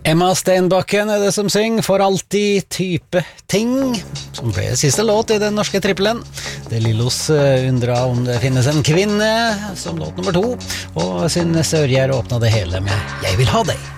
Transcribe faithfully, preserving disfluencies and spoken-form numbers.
Emma Stenbakken er det som synger For alltid type ting, som ble siste låt i den norske trippelen. Det Lillos undra om det finnes en kvinne, som låt nummer to, og Synne Sørgjerd åpna det hele med Jeg vil ha deg.